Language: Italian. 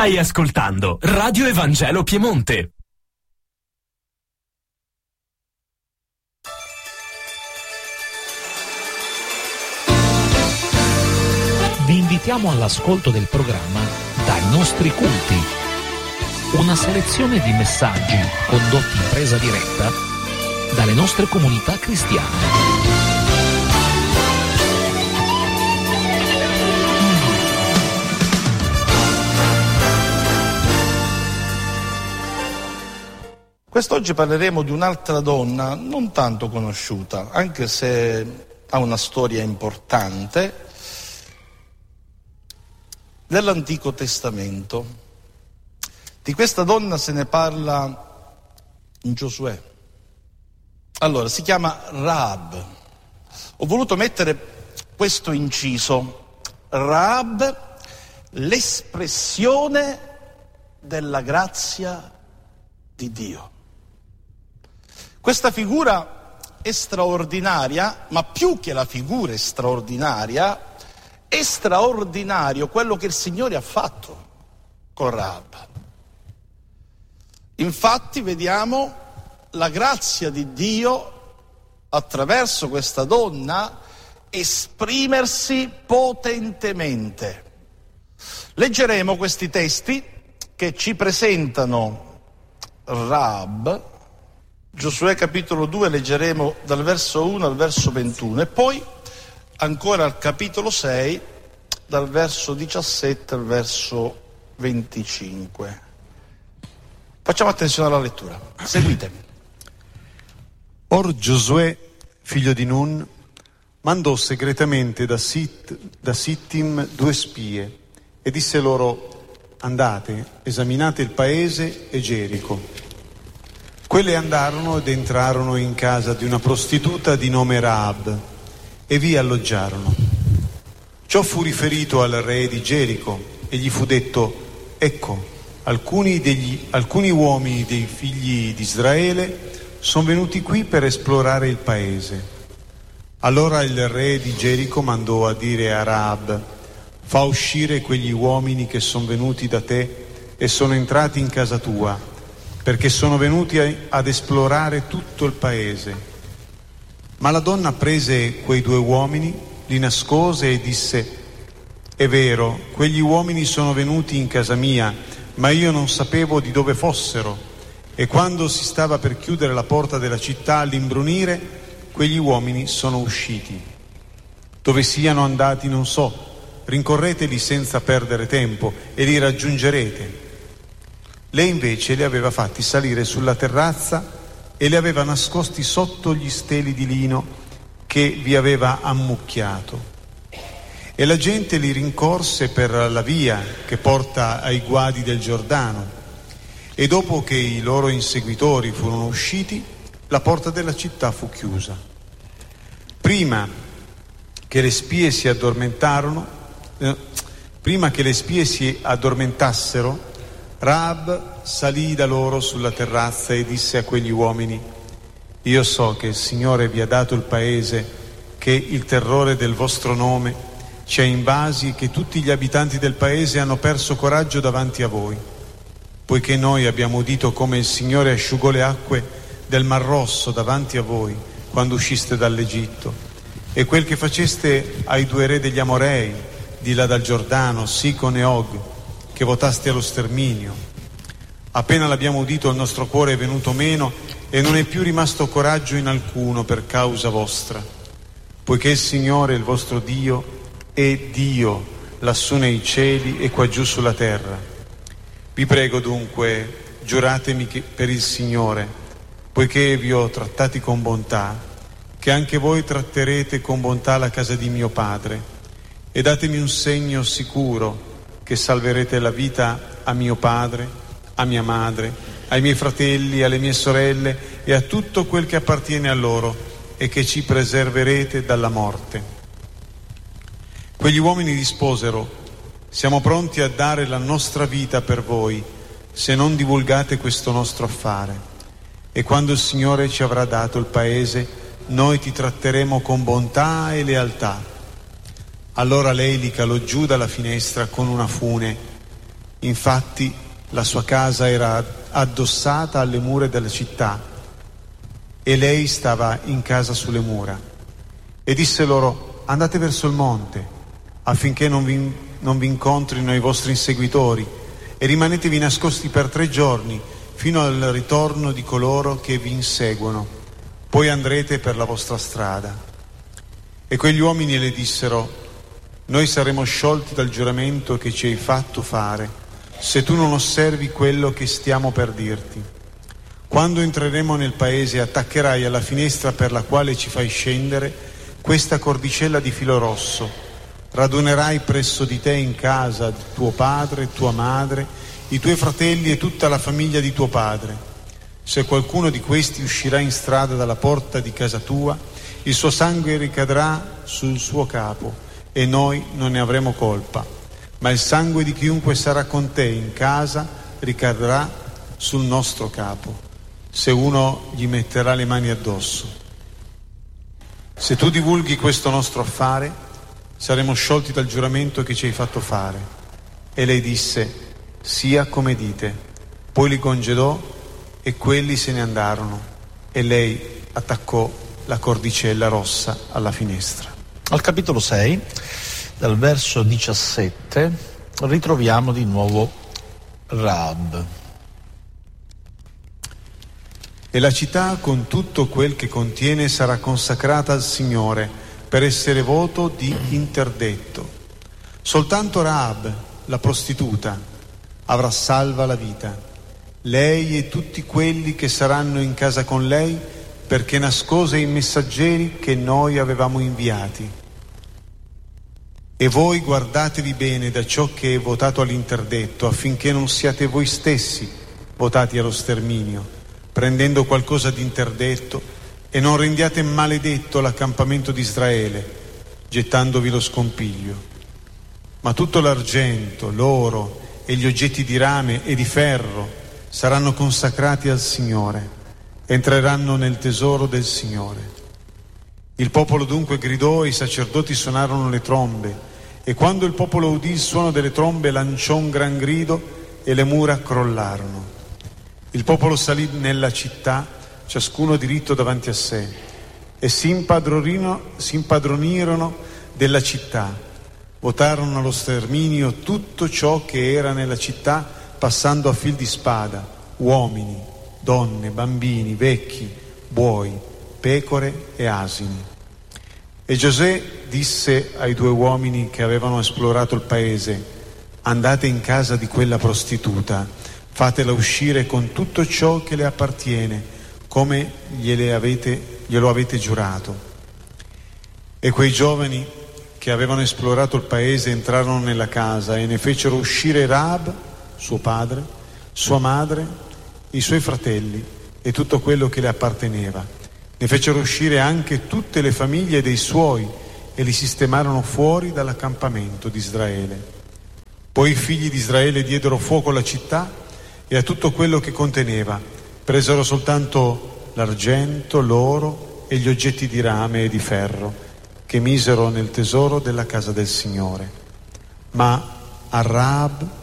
Stai ascoltando Radio Evangelo Piemonte. Vi invitiamo all'ascolto del programma Dai nostri culti, una selezione di messaggi condotti in presa diretta dalle nostre comunità cristiane. Quest'oggi parleremo di un'altra donna non tanto conosciuta, anche se ha una storia importante, dell'Antico Testamento. Di questa donna se ne parla in Giosuè. Allora, si chiama Rahab. Ho voluto mettere questo inciso. Rahab, l'espressione della grazia di Dio. Questa figura è straordinaria, ma più che la figura è straordinario quello che il Signore ha fatto con Rahab. Infatti vediamo la grazia di Dio attraverso questa donna esprimersi potentemente. Leggeremo questi testi che ci presentano Rahab. Giosuè capitolo 2 leggeremo dal verso 1 al verso 21 e poi ancora al capitolo 6 dal verso 17 al verso 25. Facciamo attenzione alla lettura, seguitemi. Or Giosuè, figlio di Nun, mandò segretamente da Sittim 2 spie e disse loro: andate, esaminate il paese e Gerico. Quelle andarono ed entrarono in casa di una prostituta di nome Rahab e vi alloggiarono. Ciò fu riferito al re di Gerico e gli fu detto: ecco, alcuni uomini dei figli di Israele sono venuti qui per esplorare il paese. Allora il re di Gerico mandò a dire a Rahab: fa uscire quegli uomini che sono venuti da te e sono entrati in casa tua, perché sono venuti ad esplorare tutto il paese. Ma la donna prese quei 2 uomini, li nascose e disse: è vero, quegli uomini sono venuti in casa mia, ma io non sapevo di dove fossero. E quando si stava per chiudere la porta della città all'imbrunire, quegli uomini sono usciti. Dove siano andati non so, rincorreteli senza perdere tempo e li raggiungerete. Lei invece li aveva fatti salire sulla terrazza e li aveva nascosti sotto gli steli di lino che vi aveva ammucchiato. E la gente li rincorse per la via che porta ai guadi del Giordano. E dopo che i loro inseguitori furono usciti, la porta della città fu chiusa. Prima che le spie si addormentassero, Rahab salì da loro sulla terrazza e disse a quegli uomini: io so che il Signore vi ha dato il paese, che il terrore del vostro nome ci ha invasi e che tutti gli abitanti del paese hanno perso coraggio davanti a voi, poiché noi abbiamo udito come il Signore asciugò le acque del Mar Rosso davanti a voi quando usciste dall'Egitto, e quel che faceste ai 2 re degli Amorei di là dal Giordano, Sicon e Og, che votaste allo sterminio. Appena l'abbiamo udito il nostro cuore è venuto meno e non è più rimasto coraggio in alcuno per causa vostra, poiché il Signore, il vostro Dio, è Dio lassù nei cieli e qua giù sulla terra. Vi prego dunque, giuratemi per il Signore, poiché vi ho trattati con bontà, che anche voi tratterete con bontà la casa di mio padre, e datemi un segno sicuro che salverete la vita a mio padre, a mia madre, ai miei fratelli, alle mie sorelle e a tutto quel che appartiene a loro, e che ci preserverete dalla morte. Quegli uomini risposero: siamo pronti a dare la nostra vita per voi, se non divulgate questo nostro affare. E quando il Signore ci avrà dato il paese, noi ti tratteremo con bontà e lealtà. Allora lei li calò giù dalla finestra con una fune Infatti la sua casa era addossata alle mura della città e lei stava in casa sulle mura. E disse loro: andate verso il monte affinché non vi incontrino i vostri inseguitori, e rimanetevi nascosti per 3 giorni fino al ritorno di coloro che vi inseguono, poi andrete per la vostra strada. E quegli uomini le dissero: noi saremo sciolti dal giuramento che ci hai fatto fare se tu non osservi quello che stiamo per dirti. Quando entreremo nel paese attaccherai alla finestra per la quale ci fai scendere questa cordicella di filo rosso, radunerai presso di te in casa tuo padre, tua madre, i tuoi fratelli e tutta la famiglia di tuo padre. Se qualcuno di questi uscirà in strada dalla porta di casa tua, il suo sangue ricadrà sul suo capo e noi non ne avremo colpa. Ma il sangue di chiunque sarà con te in casa ricadrà sul nostro capo, se uno gli metterà le mani addosso. Se tu divulghi questo nostro affare, saremo sciolti dal giuramento che ci hai fatto fare. E lei disse: sia come dite. Poi li congedò e quelli se ne andarono, e lei attaccò la cordicella rossa alla finestra. Al capitolo 6, dal verso 17, ritroviamo di nuovo Rahab. E la città con tutto quel che contiene sarà consacrata al Signore per essere voto di interdetto. Soltanto Rahab, la prostituta, avrà salva la vita, lei e tutti quelli che saranno in casa con lei, perché nascose i messaggeri che noi avevamo inviati. E voi guardatevi bene da ciò che è votato all'interdetto, affinché non siate voi stessi votati allo sterminio, prendendo qualcosa di interdetto, e non rendiate maledetto l'accampamento di Israele, gettandovi lo scompiglio. Ma tutto l'argento, l'oro e gli oggetti di rame e di ferro saranno consacrati al Signore, entreranno nel tesoro del Signore. Il popolo dunque gridò e i sacerdoti suonarono le trombe, e quando il popolo udì il suono delle trombe lanciò un gran grido e le mura crollarono. Il popolo salì nella città, ciascuno diritto davanti a sé, e si impadronirono della città, votarono allo sterminio tutto ciò che era nella città, passando a fil di spada, uomini, donne, bambini, vecchi, buoi, pecore e asini. E Giosuè disse ai 2 uomini che avevano esplorato il paese: andate in casa di quella prostituta, fatela uscire con tutto ciò che le appartiene, come glielo avete giurato. E quei giovani che avevano esplorato il paese entrarono nella casa e ne fecero uscire Rahab, suo padre, sua madre, i suoi fratelli e tutto quello che le apparteneva. Ne fecero uscire anche tutte le famiglie dei suoi e li sistemarono fuori dall'accampamento di Israele. Poi i figli di Israele diedero fuoco alla città e a tutto quello che conteneva. Presero soltanto l'argento, l'oro e gli oggetti di rame e di ferro che misero nel tesoro della casa del Signore. Ma a Rahab